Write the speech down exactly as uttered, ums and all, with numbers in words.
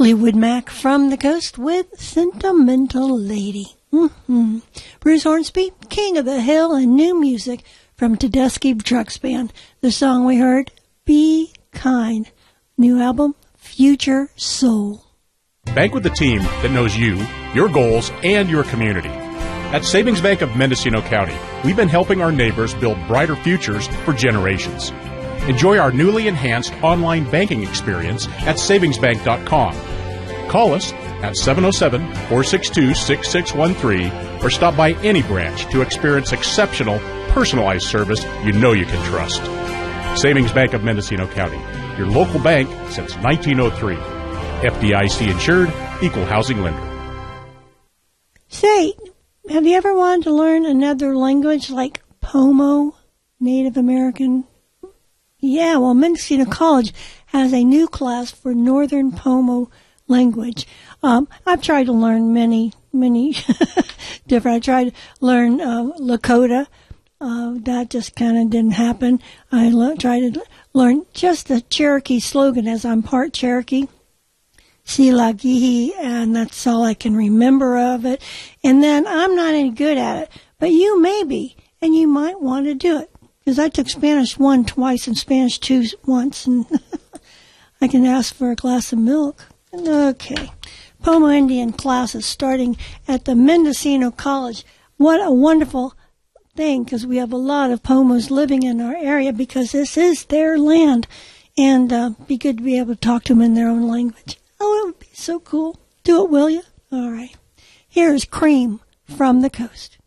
Fleetwood Mac from the coast with Sentimental Lady. Mm-hmm. Bruce Hornsby, King of the Hill, and new music from Tedeschi Trucks Band. The song we heard, Be Kind. New album, Future Soul. Bank with the team that knows you, your goals, and your community. At Savings Bank of Mendocino County, we've been helping our neighbors build brighter futures for generations. Enjoy our newly enhanced online banking experience at savings bank dot com. Call us at seven oh seven, four six two, six six one three or stop by any branch to experience exceptional, personalized service you know you can trust. Savings Bank of Mendocino County, your local bank since nineteen oh three. F D I C insured, equal housing lender. Say, have you ever wanted to learn another language like Pomo, Native American? Yeah, well, Mendocino College has a new class for Northern Pomo language. Um, I've tried to learn many, many different. I tried to learn uh, Lakota. Uh, that just kind of didn't happen. I le- tried to learn just the Cherokee slogan, as I'm part Cherokee, Silagihi, and that's all I can remember of it. And then I'm not any good at it, but you may be, and you might want to do it. Because I took Spanish one twice and Spanish two once, and I can ask for a glass of milk. Okay. Pomo Indian classes starting at the Mendocino College. What a wonderful thing, because we have a lot of Pomos living in our area because this is their land. And uh, be good to be able to talk to them in their own language. Oh, it would be so cool. Do it, will you? All right. Here's Cream from the coast.